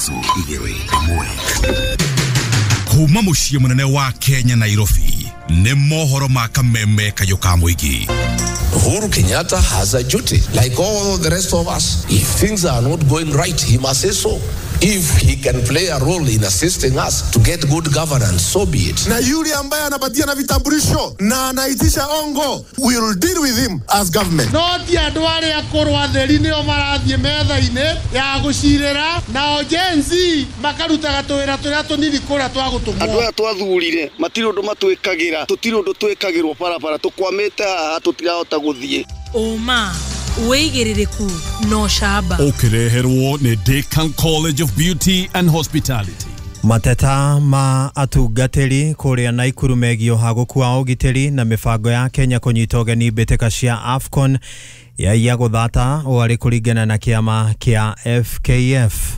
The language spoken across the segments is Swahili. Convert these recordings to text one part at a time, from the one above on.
2-1 kuma muciĩ munene wa Kenya Nairobi nĩ mohoro ma kameme kayoka muigi. Uhuru Kenyatta has a duty like all the rest of us. If things are not going right, he must say so. If he can play a role in assisting us to get good governance, so be it. Na yule ambaye anapatia na vitambulisho na anaitisha ongo, we will deal with him as government. Noti adware akorwa theri nio marathie metha-ine ya gucirira na ojenzi makaruta gatwira turia tunini kura twa gutumwo. Andu aya twathurire matiro ndo matwikagĩra tutiro ndo twikagĩrwo barabara tukwamite haha tutirahota guthie. Oma weigiririku no shaba Ukireherwo ni Deakin College of Beauty and Hospitality. Mateta ma atungatĩri kũrĩa Naikuru megio hagũkua ũgitĩri na mĩbango ya Kenya kũnyita ũgeni mbĩtĩka cia AFCON ya gũthata warĩ kũringana na kĩama kĩa FKF.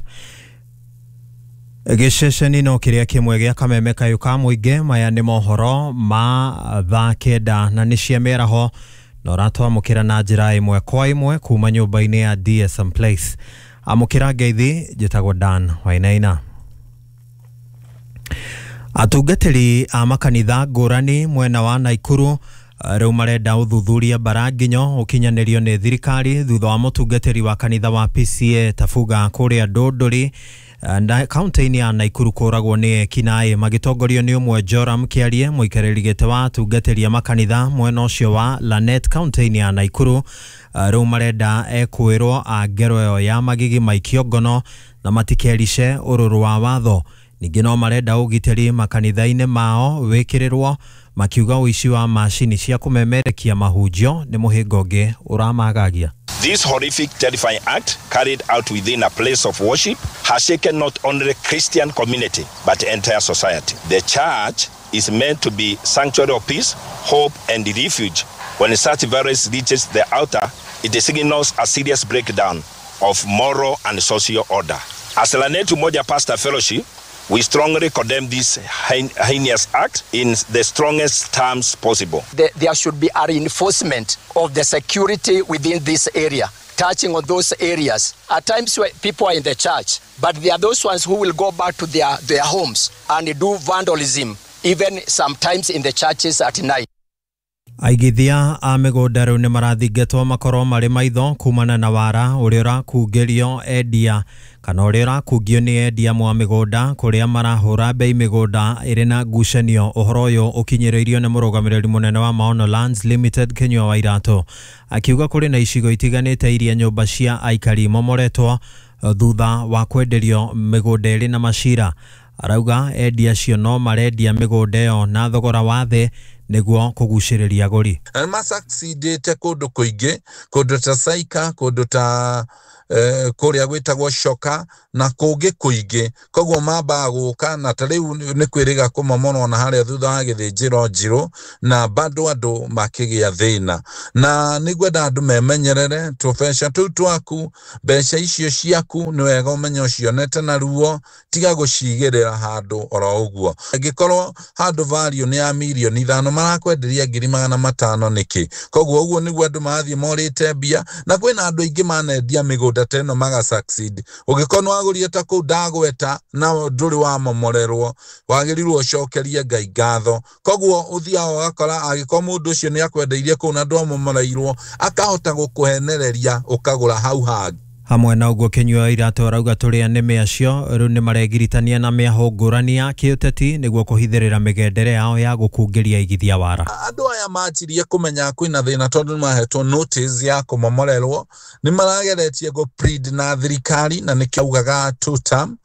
Gĩceceni no kĩrĩa kĩmwe gĩa kameme kayũka mũingĩ maya nĩ mohoro ma thaa kenda na nĩ cia mĩaraho noratwa mukira na njira imwe kwa imwe kuma nyumba-inĩ ya DSM Place. Amukira ngeithi njĩtagwo Dan Wainaina. Atungatĩri a makanitha ngũrani mwena wa Naikuru rĩu marenda ũthuthuria baranginyo ũkinyanĩrio nĩ thirikari thutha wa mũtungatĩri wa kanitha wa PCA Tafuga kũrĩa Ndũndũri na kaunti-inĩ ya Naikuru kũragwo nĩ ekinaĩ magĩtongorio nĩ ũmwe Joram Kĩarie mũikarĩri gĩtĩ wa atungatĩri a makanitha mwena ũcio wa Lanet kaunti-inĩ ya Naikuru. Rĩu marenda ekwĩrwo ngero ĩyo ya magigi maikio ngono na matikerice ũrũrũ wa watho. Ningĩ no marenda ũgitĩri makanitha-inĩ mao wĩkĩrĩrwo makiuga ũici wa macini cia kũmemerekia mahunjio nĩ mũhĩnga ũngĩ ũramagagia. This horrific, terrifying act carried out within a place of worship has shaken not only the Christian community but the entire society. The church is meant to be sanctuary of peace, hope and refuge. When such violence reaches the altar, it signals a serious breakdown of moral and social order. As Lanet Umoja Pastor Fellowship, we strongly condemn this heinous act in the strongest terms possible. There should be a reinforcement of the security within this area, touching on those areas. At times where people are in the church, but there are those ones who will go back to their homes and do vandalism, even sometimes in the churches at night. Aigithia a mĩgũnda rĩu nĩ marathingatwo makorwo marĩ maitho kumana na wara ũrĩa ũrakungĩrio endia kana ũrĩa ũrakungio nĩ endia mwa mĩgũnda kũrĩa marahũra bei mĩgũnda ĩrĩ na ngucanio. Ũhoro ũyũ ũkinyĩrĩirio nĩ mũrũgamĩrĩri mũnene wa Maono Lands Limited Kenywa Wairatu akiuga kũrĩ na icigo itiganĩte iria nyũmba cia aikari momoretwo thutha wa kwenderio mĩgũnda ĩrĩ na macira. Arauga endia acio no marendia mĩgũnda ĩyo na thogora wa thĩ nĩguo kũgucĩrĩria agũri. Masacidĩte kũndũ kũingĩ, kũndũ ta Saika, kũndũ ta kũrĩa gwĩtagwo Coka na kũngĩ kũingĩ. Koguo mambaga gũka na ta rĩu nĩ kwĩrĩga kũmomorwo na harĩa thutha wa gĩthĩnjĩro njirũ na bado andũ makĩgĩa thĩna. Na nĩngwenda andũ memenyerere tũbeca tũu twaku, mbeca icio ciaku nĩ wega ũmenye ũcionete na ruo, tiga gũcigĩrĩra handũ oro ũguo. Angĩkorwo handũ value nĩ ya mirioni 5 marakwenderia 500,000 nĩkĩ? Koguo ũguo nĩguo andũ marathiĩ morĩte mbia na kwĩna andũ aingĩ manendia mĩgũnda teno maga succeed. Ũgĩkorwo wagũrire ta kũu Ndagweta na ndũrĩ wa momorerwo, wagĩrĩirwo ũcokerie Ngai ngatho. Koguo ũthiaga ũgakora agĩkorwo mũndũ ũcio nĩ akwendeirie kũu na ndwamomoreirwo akahota gũkũhenereria ũkagũra hau hangĩ. Hamwe na ũguo Kenywa Wairatu arauga tũrĩa nĩme acio rĩu nĩ maregiritania na mĩaho ngũrani ya kĩũteti nĩguo kũhithĩrĩra mĩgendere yao ya gũkungĩria igithia wara. Andũ aya manjirie kũmenya kwĩna thĩna tondũ nĩ mahetwo notice ya kũmomorerwo, nĩ marageretie plead na thirikari na nĩkĩo augaga 2 term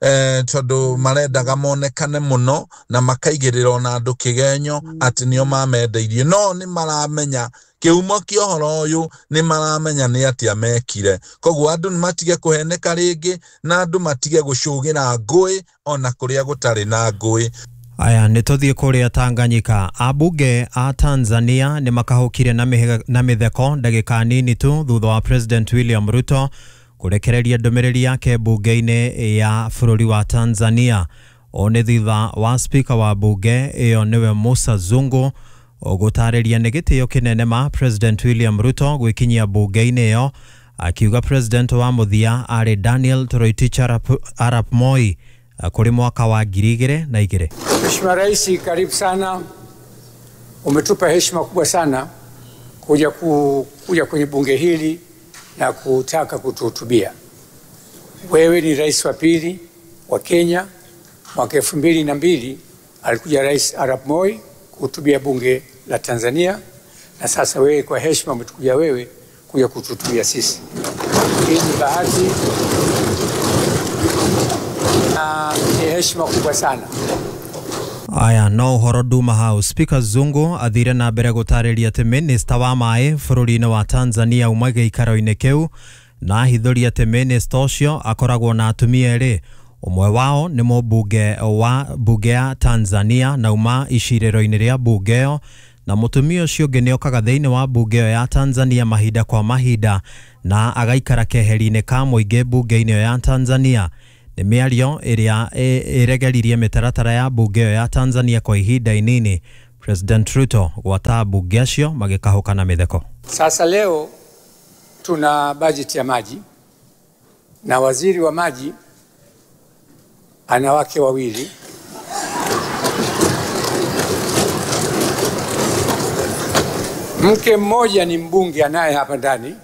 tondũ marendaga monekane mũno na makaigĩrĩra na andũ kĩgenyo atĩ nĩo mamendeirie. No nĩ maramenya kĩhumo kĩa ũhoro ũyũ, nĩ maramenya nĩ atĩa mekire. Koguo andũ nĩ matige kũheneka rĩngĩ na andũ matige gũcũgĩra ngũĩ ona kũrĩa gũtarĩ na ngũĩ. Aya nĩ tũthiĩ kũrĩa Tanganyika. Ambunge a Tanzania nĩ makahũkire na mĩtheko ndagĩka nini tu thutha wa President William Ruto kũrekereria ndũmĩrĩri yake bunge-inĩ ya bũrũri wa Tanzania. O nĩ thutha wa speaker wa bunge ĩyo nĩwe Musa Zungu gũtarĩria nĩ gĩtĩo kĩnene ma President William Ruto gwĩkinyia bunge-inĩ ĩyo akiuga president wa muthia ari Daniel Toroitich Arap Moi kuri mwaka wa 2002. Mheshimiwa Rais, karibu sana. Umetupa heshima kubwa sana kuja kwenye bunge hili na kutaka kutuhutubia. Wewe ni rais wa pili wa Kenya. Mwaka 2002 alikuja Rais Arap Moi kuhutubia bunge la Tanzania, na sasa wewe kwa heshima umetukuja wewe kuja kutuhutubia sisi. Hii ni bahati na ni heshima kubwa sana. Aya no horo duma hau. Speaker Zungu athire na mbere gutariria ati minister wa mai bururi-ini wa Tanzania umage ikaro-ini kiu na hithuri ati minister ucio akoragwo na atumia eri. Umwe wao ni mubunge wa bunge ya Tanzania na uma iciriro-ini ria bunge yo, na mutumia ucio ungi niokaga thiini wa bunge ya Tanzania mahinda kwa mahinda na agaikara keheri-ini ka muingi bunge-ini ya Tanzania. Ni miario iria iregeririe mitaratara ya bunge ya Tanzania kwa ihinda inini. President Ruto gwata bunge acio magikahuka na mitheko. Sasa leo tuna budget ya maji na waziri wa maji ana wake wawili. Mke mmoja ni mbunge anaye hapa ndani